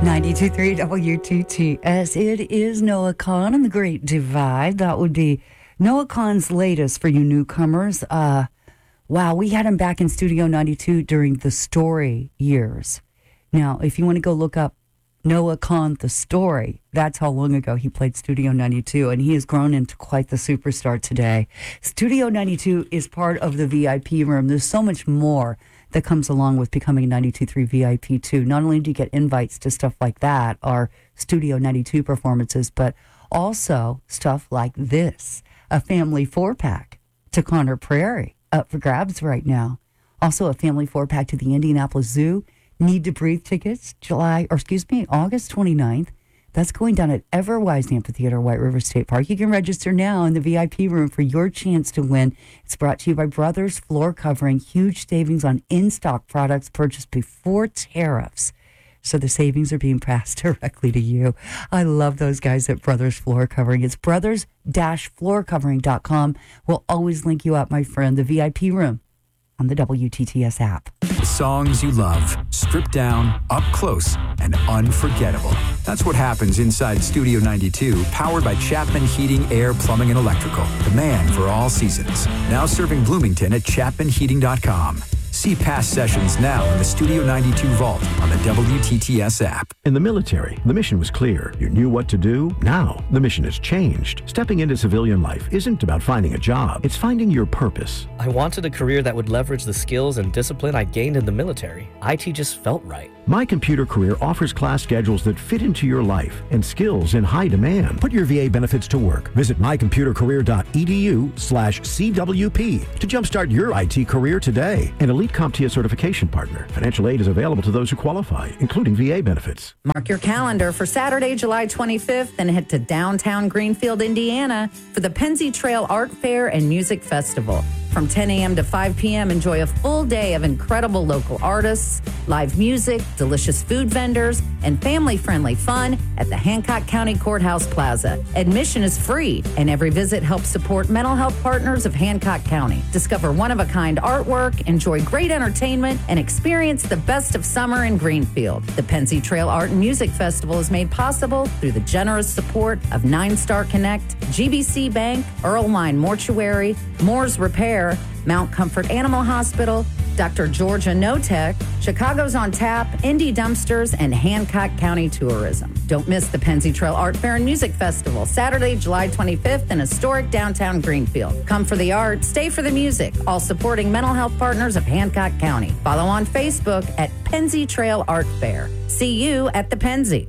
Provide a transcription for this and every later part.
92.3 WTTS. It is Noah Kahan and the Great Divide. That would be Noah Kahan's latest for you newcomers. Wow, we had him back in Studio 92 during the Story years. Now, if you want to go look up Noah Kahan, the Story, that's how long ago he played Studio 92, and he has grown into quite the superstar today. Studio 92 is part of the VIP room. There's so much more that comes along with becoming a 92.3 VIP too. Not only do you get invites to stuff like that, our Studio 92 performances, but also stuff like this, a family 4-pack to Conner Prairie, up for grabs right now. Also a family 4-pack to the Indianapolis Zoo. Need to Breathe tickets, August 29th. That's going down at Everwise Amphitheater, White River State Park. You can register now in the VIP room for your chance to win. It's brought to you by Brothers Floor Covering. Huge savings on in-stock products purchased before tariffs. So the savings are being passed directly to you. I love those guys at Brothers Floor Covering. It's brothers-floorcovering.com. We'll always link you up, my friend, the VIP room on the WTTS app. The songs you love, stripped down, up close, and unforgettable. That's what happens inside Studio 92, powered by Chapman Heating, Air, Plumbing, and Electrical. The man for all seasons. Now serving Bloomington at chapmanheating.com. See past sessions now in the Studio 92 vault on the WTTS app. In the military, the mission was clear. You knew what to do. Now, the mission has changed. Stepping into civilian life isn't about finding a job. It's finding your purpose. I wanted a career that would leverage the skills and discipline I gained in the military. IT just felt right. My Computer Career offers class schedules that fit into your life and skills in high demand. Put your VA benefits to work. Visit mycomputercareer.edu/CWP to jumpstart your IT career today. An elite CompTIA certification partner. Financial aid is available to those who qualify, including VA benefits. Mark your calendar for Saturday, July 25th and head to downtown Greenfield, Indiana for the Pennsy Trail Art Fair and Music Festival. From 10 a.m. to 5 p.m., enjoy a full day of incredible local artists, live music, delicious food vendors, and family-friendly fun at the Hancock County Courthouse Plaza. Admission is free, and every visit helps support mental health partners of Hancock County. Discover one-of-a-kind artwork, enjoy great entertainment, and experience the best of summer in Greenfield. The Pennsy Trail Art and Music Festival is made possible through the generous support of 9 Star Connect, GBC Bank, Earlmine Mortuary, Moore's Repair, Mount Comfort Animal Hospital, Dr. Georgia Notech, Chicago's on Tap, Indy Dumpsters, and Hancock County Tourism. Don't miss the Pennsy Trail Art Fair and Music Festival, Saturday, July 25th in historic downtown Greenfield. Come for the art, stay for the music, all supporting mental health partners of Hancock County. Follow on Facebook at Pennsy Trail Art Fair. See you at the Pennsy.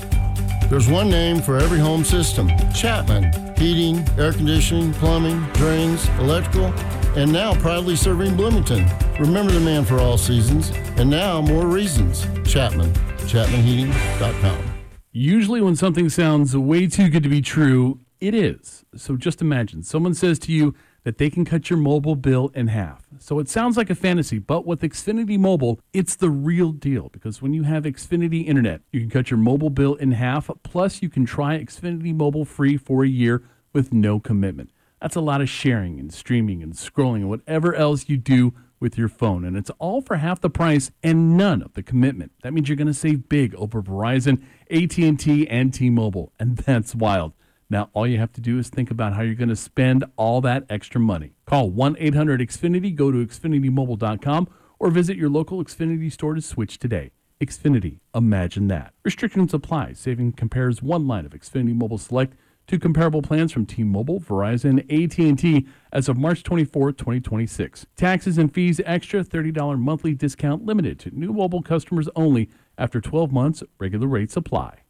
There's one name for every home system, Chapman. Heating, air conditioning, plumbing, drains, electrical, and now proudly serving Bloomington. Remember the man for all seasons, and now more reasons. Chapman, chapmanheating.com. Usually when something sounds way too good to be true, it is. So just imagine, someone says to you that they can cut your mobile bill in half. So it sounds like a fantasy, but with Xfinity Mobile, it's the real deal. Because when you have Xfinity Internet, you can cut your mobile bill in half. Plus, you can try Xfinity Mobile free for a year with no commitment. That's a lot of sharing and streaming and scrolling and whatever else you do with your phone. And it's all for half the price and none of the commitment. That means you're going to save big over Verizon, AT&T, and T-Mobile. And that's wild. Now, all you have to do is think about how you're going to spend all that extra money. Call 1-800-XFINITY, go to XfinityMobile.com, or visit your local Xfinity store to switch today. Xfinity, imagine that. Restrictions apply. Saving compares one line of Xfinity Mobile Select to comparable plans from T-Mobile, Verizon, AT&T as of March 24, 2026. Taxes and fees extra, $30 monthly discount limited to new mobile customers only. After 12 months, regular rates apply.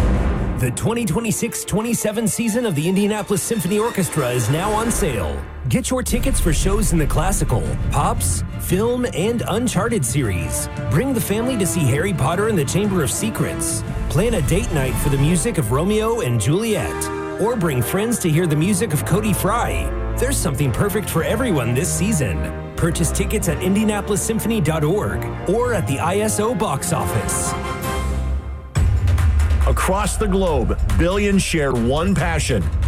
The 2026-27 season of the Indianapolis Symphony Orchestra is now on sale. Get your tickets for shows in the classical, pops, film, and Uncharted series. Bring the family to see Harry Potter and the Chamber of Secrets. Plan a date night for the music of Romeo and Juliet. Or bring friends to hear the music of Cody Fry. There's something perfect for everyone this season. Purchase tickets at IndianapolisSymphony.org or at the ISO box office. Across the globe, billions share one passion: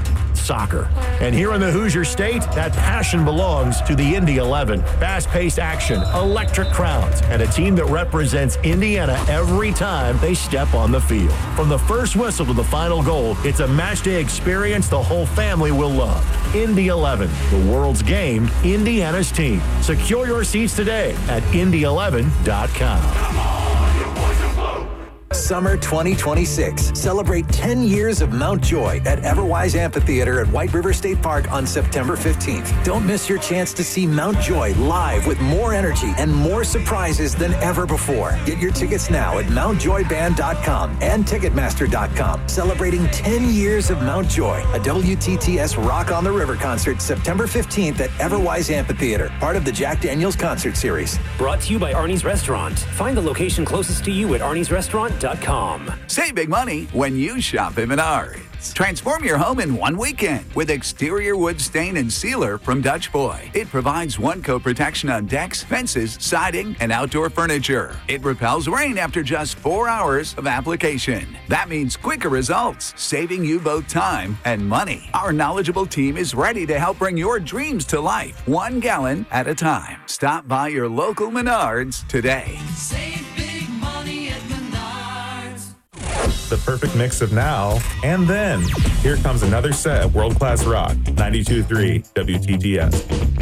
soccer. And here in the Hoosier State, that passion belongs to the Indy 11. Fast-paced action, electric crowds, and a team that represents Indiana every time they step on the field. From the first whistle to the final goal, it's a matchday experience the whole family will love. Indy 11, the world's game, Indiana's team. Secure your seats today at Indy11.com. Summer 2026. Celebrate 10 years of Mount Joy at Everwise Amphitheater at White River State Park on September 15th. Don't miss your chance to see Mount Joy live with more energy and more surprises than ever before. Get your tickets now at MountJoyBand.com and Ticketmaster.com. Celebrating 10 years of Mount Joy, a WTTS Rock on the River concert September 15th at Everwise Amphitheater, part of the Jack Daniels Concert Series. Brought to you by Arnie's Restaurant. Find the location closest to you at Arnie'sRestaurant.com. Save big money when you shop at Menards. Transform your home in one weekend with exterior wood stain and sealer from Dutch Boy. It provides one-coat protection on decks, fences, siding, and outdoor furniture. It repels rain after just 4 hours of application. That means quicker results, saving you both time and money. Our knowledgeable team is ready to help bring your dreams to life, 1 gallon at a time. Stop by your local Menards today. Save big money at Menards. The perfect mix of now and then. Here comes another set of world-class rock, 92.3 WTTS.